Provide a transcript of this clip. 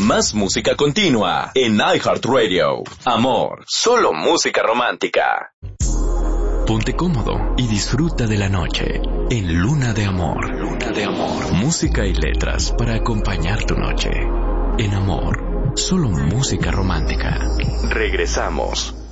Más música continua en iHeartRadio. Amor, solo música romántica. Ponte cómodo y disfruta de la noche en Luna de Amor. Luna de Amor. Música y letras para acompañar tu noche. En Amor, solo música romántica. Regresamos.